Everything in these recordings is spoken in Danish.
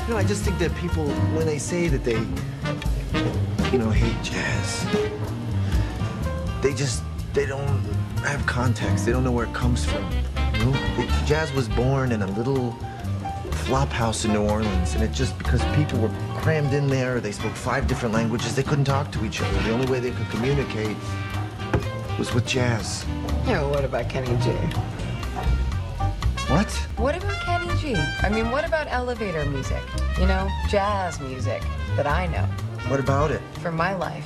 I just think that people, when they say that they, hate jazz, they don't have context. They don't know where it comes from. Jazz was born in a little flop house in New Orleans, and it just because people were crammed in there, they spoke 5 different languages, they couldn't talk to each other. The only way they could communicate was with jazz. Yeah, what about Kenny G? What? What about Kenny G? I mean, what about elevator music? Jazz music that I know. What about it? For my life.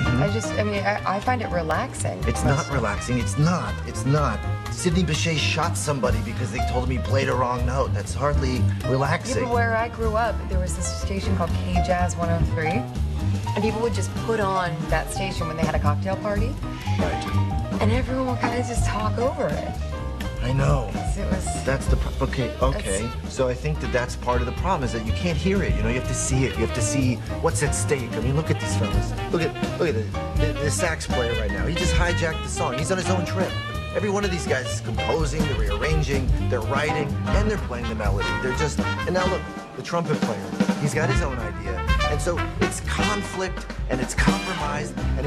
I find it relaxing. It's not relaxing. It's not. Sidney Bechet shot somebody because they told him he played a wrong note. That's hardly relaxing. Yeah, but where I grew up, there was this station called K-Jazz 103. And people would just put on that station when they had a cocktail party. Right. And everyone would kind of just talk over it. I know. It was... That's the okay. So I think that's part of the problem is that you can't hear it. You have to see it. You have to see what's at stake. I mean, look at these fellas. Look at the sax player right now. He just hijacked the song. He's on his own trip. Every one of these guys is composing, they're rearranging, they're writing, and they're playing the melody. And now look, the trumpet player. He's got his own idea. And so it's conflict and it's compromise and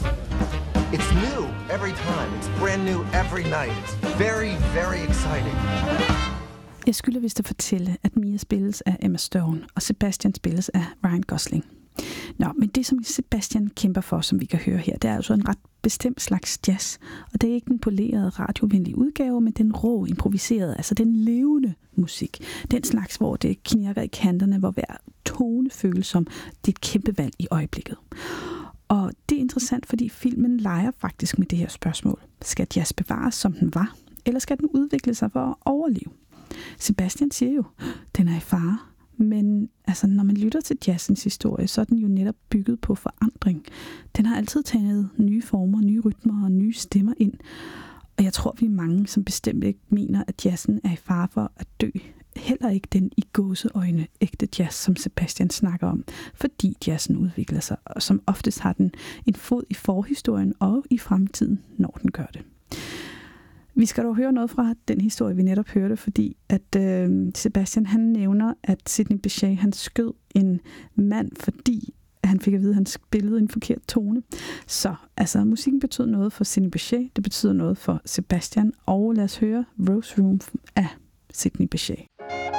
it's new every time. It's brand new every night. It's very, very exciting. Jeg skylder vist at fortælle, at Mia spilles af Emma Stone, og Sebastian spilles af Ryan Gosling. Nå, men det som Sebastian kæmper for, som vi kan høre her, det er altså en ret bestemt slags jazz. Og det er ikke den polerede, radiovenlige udgave, men den rå, improviserede, altså den levende musik. Den slags, hvor det knirker i kanterne, hvor hver tone føles som dit kæmpe valg i øjeblikket. Og det er interessant, fordi filmen leger faktisk med det her spørgsmål. Skal jazz bevares, som den var, eller skal den udvikle sig for at overleve? Sebastian siger jo, den er i fare. Men altså, når man lytter til jazzens historie, så er den jo netop bygget på forandring. Den har altid taget nye former, nye rytmer og nye stemmer ind. Og jeg tror, vi er mange, som bestemt ikke mener, at jazzen er i fare for at dø. Heller ikke den i gåseøjne ægte jazz, som Sebastian snakker om. Fordi jazzen udvikler sig, og som oftest har den en fod i forhistorien og i fremtiden, når den gør det. Vi skal dog høre noget fra den historie, vi netop hørte, fordi at Sebastian han nævner, at Sidney Bechet han skød en mand, fordi han fik at vide, at han spillede en forkert tone. Så altså, musikken betød noget for Sidney Bechet, det betyder noget for Sebastian, og lad os høre Rose Room af Sidney Bechet.